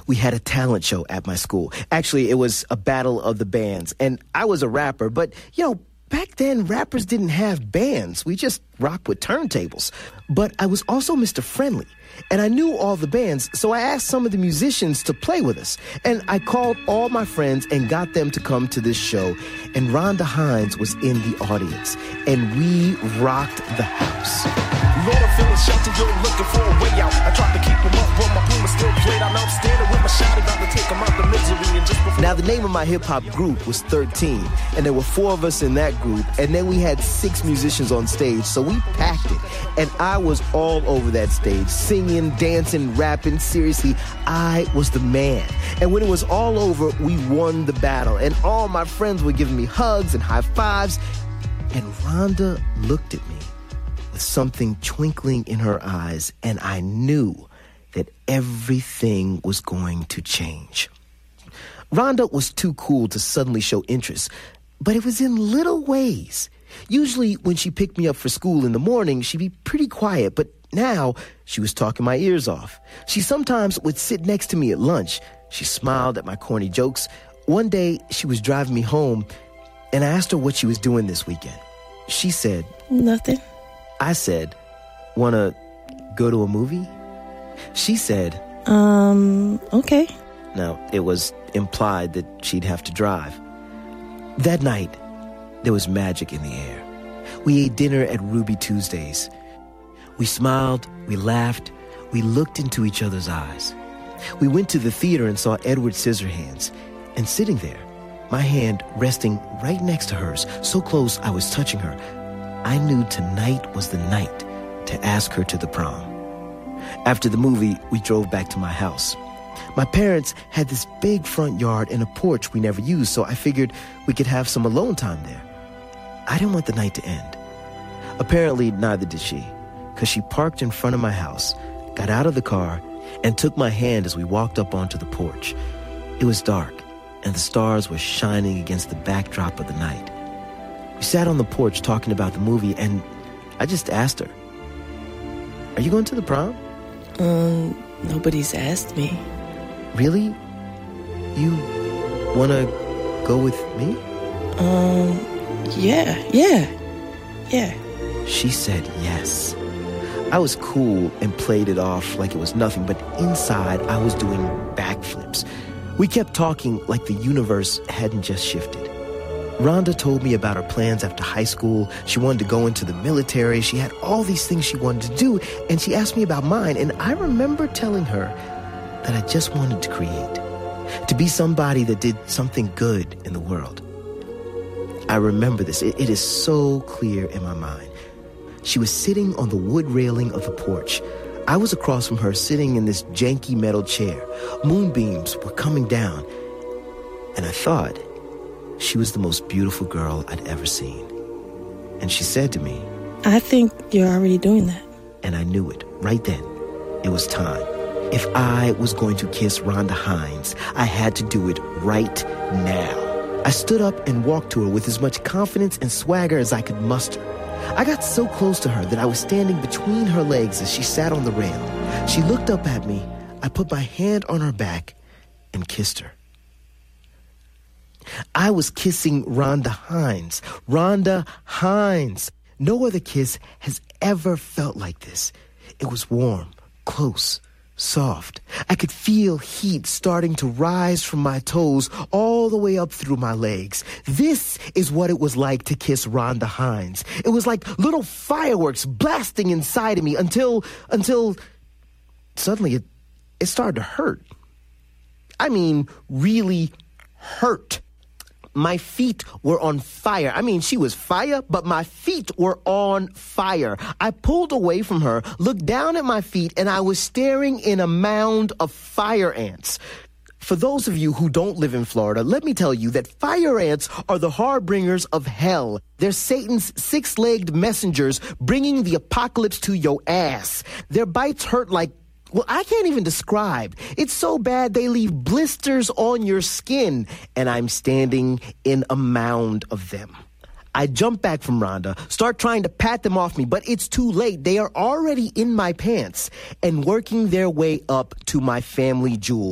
we had a talent show at my school. Actually, it was a battle of the bands. And I was a rapper, but, back then, rappers didn't have bands. We just rocked with turntables. But I was also Mr. Friendly, and I knew all the bands, so I asked some of the musicians to play with us. And I called all my friends and got them to come to this show. And Rhonda Hines was in the audience, and we rocked the house. Lord, I'm feeling shelter, you're looking for a way out. I tried to keep him up, but my boom is still played. I'm outstanding with my shot, about to take him out the misery. And just before... Now, the name of my hip-hop group was 13, and there were 4 of us in that group, and then we had 6 musicians on stage, so we packed it. And I was all over that stage, singing, dancing, rapping. Seriously, I was the man. And when it was all over, we won the battle, and all my friends were giving me hugs and high fives. And Rhonda looked at me with something twinkling in her eyes, and I knew that everything was going to change. Rhonda was too cool to suddenly show interest, but it was in little ways. Usually when she picked me up for school in the morning, she'd be pretty quiet, but now she was talking my ears off. She sometimes would sit next to me at lunch. She smiled at my corny jokes. One day, she was driving me home, and I asked her what she was doing this weekend. She said, "Nothing." I said, "Wanna go to a movie?" She said, okay. Now, it was implied that she'd have to drive. That night, there was magic in the air. We ate dinner at Ruby Tuesdays. We smiled, we laughed, we looked into each other's eyes. We went to the theater and saw Edward Scissorhands. And sitting there, my hand resting right next to hers, so close I was touching her, I knew tonight was the night to ask her to the prom. After the movie, we drove back to my house. My parents had this big front yard and a porch we never used, so I figured we could have some alone time there. I didn't want the night to end. Apparently, neither did she, because she parked in front of my house, got out of the car, and took my hand as we walked up onto the porch. It was dark, and the stars were shining against the backdrop of the night. We sat on the porch talking about the movie, and I just asked her, "Are you going to the prom?" Nobody's asked me. Really? You wanna go with me? Yeah. She said yes. I was cool and played it off like it was nothing, but inside I was doing backflips. We kept talking like the universe hadn't just shifted. Rhonda told me about her plans after high school. She wanted to go into the military. She had all these things she wanted to do, and she asked me about mine. And I remember telling her that I just wanted to create, to be somebody that did something good in the world. I remember this. It is so clear in my mind. She was sitting on the wood railing of the porch. I was across from her sitting in this janky metal chair. Moonbeams were coming down, and I thought she was the most beautiful girl I'd ever seen. And she said to me, "I think you're already doing that." And I knew it right then. It was time. If I was going to kiss Rhonda Hines, I had to do it right now. I stood up and walked to her with as much confidence and swagger as I could muster. I got so close to her that I was standing between her legs as she sat on the rail. She looked up at me. I put my hand on her back and kissed her. I was kissing Rhonda Hines. Rhonda Hines. No other kiss has ever felt like this. It was warm, close, soft. I could feel heat starting to rise from my toes all the way up through my legs. This is what it was like to kiss Rhonda Hines. It was like little fireworks blasting inside of me until suddenly it started to hurt. I mean, really hurt. My feet were on fire. I mean, she was fire, but my feet were on fire. I pulled away from her, looked down at my feet, and I was staring in a mound of fire ants. For those of you who don't live in Florida, let me tell you that fire ants are the harbingers of hell. They're Satan's 6-legged messengers bringing the apocalypse to your ass. Their bites hurt like, well, I can't even describe. It's so bad they leave blisters on your skin, and I'm standing in a mound of them. I jump back from Rhonda, start trying to pat them off me, but it's too late. They are already in my pants and working their way up to my family jewel.